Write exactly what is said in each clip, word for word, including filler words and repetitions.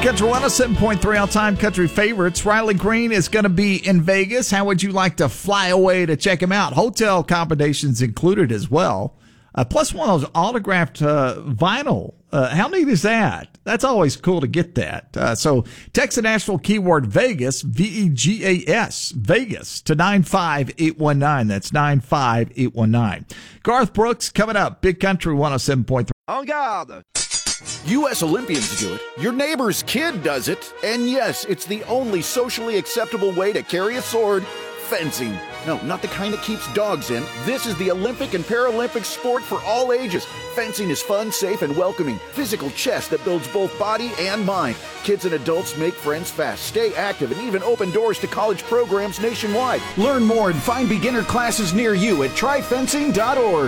Country one oh seven point three all-time country favorites. Riley Green is going to be in Vegas. How would you like to fly away to check him out? Hotel accommodations included as well. Uh, plus one of those autographed uh, vinyl. Uh, how neat is that? That's always cool to get that. Uh, so text the national keyword Vegas, V E G A S, Vegas, to nine five eight one nine. That's nine five eight one nine. Garth Brooks coming up. Big Country one oh seven point three. En garde! U S Olympians do it. Your neighbor's kid does it. And yes, it's the only socially acceptable way to carry a sword. Fencing. No, not the kind that keeps dogs in. This is the Olympic and Paralympic sport for all ages. Fencing is fun, safe, and welcoming. Physical chess that builds both body and mind. Kids and adults make friends fast, stay active, and even open doors to college programs nationwide. Learn more and find beginner classes near you at try fencing dot org.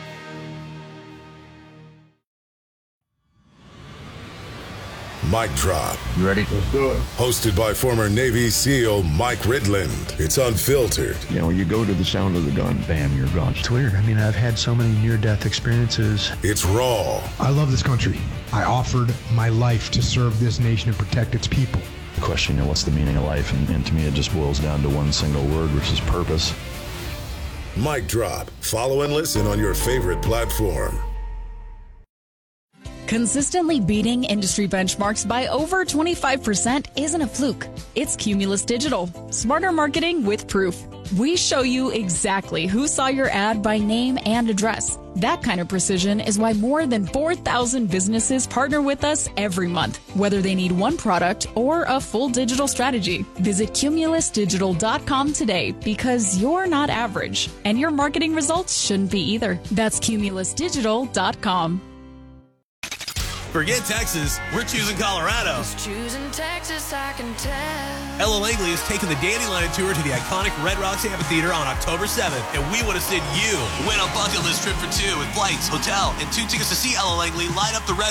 Mic Drop. You ready? Let's do it. Hosted by former Navy SEAL Mike Ridland. It's unfiltered. You know, you go to the sound of the gun, bam, you're gone. It's weird. I mean, I've had so many near-death experiences. It's raw. I love this country. I offered my life to serve this nation and protect its people. The question, you know, what's the meaning of life? And, and to me, it just boils down to one single word, which is purpose. Mic Drop. Follow and listen on your favorite platform. Consistently beating industry benchmarks by over twenty-five percent isn't a fluke. It's Cumulus Digital. Smarter marketing with proof. We show you exactly who saw your ad by name and address. That kind of precision is why more than four thousand businesses partner with us every month, whether they need one product or a full digital strategy. Visit cumulus digital dot com today because you're not average, and your marketing results shouldn't be either. That's cumulus digital dot com. Forget Texas, we're choosing Colorado. Just choosing Texas, I can tell. Ella Langley is taking the Dandelion Tour to the iconic Red Rocks Amphitheater on October seventh, and we want to send you. Win a bucket list trip for two with flights, hotel, and two tickets to see Ella Langley light up the Red